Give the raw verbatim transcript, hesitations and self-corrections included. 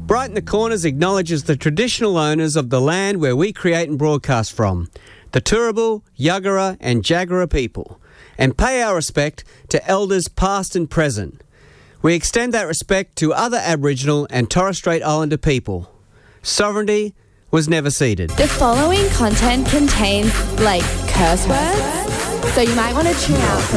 Brighten the Corners acknowledges the traditional owners of the land where we create and broadcast from, the Turrbal, Yuggera and Jagera people, and pay our respect to elders past and present. We extend that respect to other Aboriginal and Torres Strait Islander people. Sovereignty was never ceded. The following content contains, like, curse words, so you might want to tune out.